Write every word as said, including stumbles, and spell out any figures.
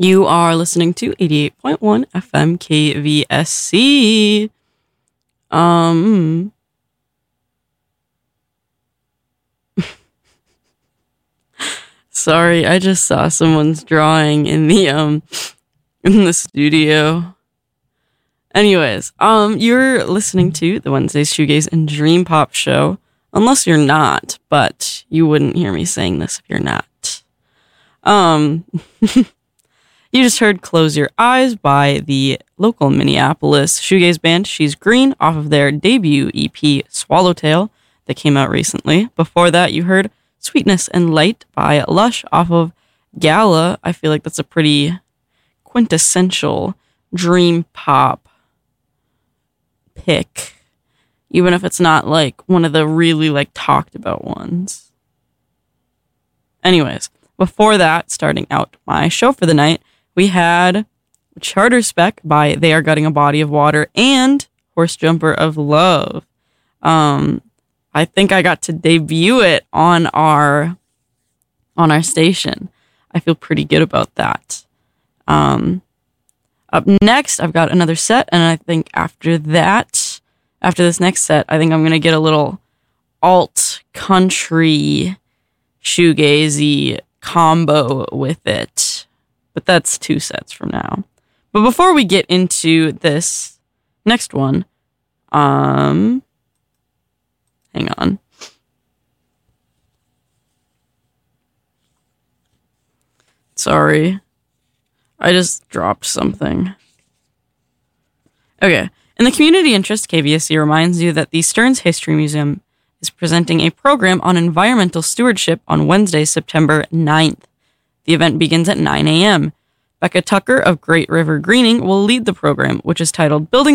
You are listening to eighty-eight point one F M K V S C. Um... Sorry, I just saw someone's drawing in the um in the studio. Anyways, um, you're listening to the Wednesdays Shoegaze and Dream Pop show, unless you're not, but you wouldn't hear me saying this if you're not. Um, you just heard "Close Your Eyes" by the local Minneapolis shoegaze band She's Green off of their debut E P Swallowtail that came out recently. Before that, you heard "Sweetness and Light" by Lush off of Gala. I feel like that's a pretty quintessential dream pop pick, even if it's not like one of the really like talked about ones. Anyways, before that, starting out my show for the night, we had Charter Spec by They Are Gutting a Body of Water and Horse Jumper of Love. Um, I think I got to debut it on our on our station. I feel pretty good about that. Um, up next, I've got another set, and I think after that, after this next set, I think I'm gonna get a little alt country shoegazy combo with it. But that's two sets from now. But before we get into this next one, um. Hang on. Sorry. I just dropped something. Okay. In the community interest, K V S C reminds you that the Stearns History Museum is presenting a program on environmental stewardship on Wednesday, September ninth. The event begins at nine a.m. Becca Tucker of Great River Greening will lead the program, which is titled Building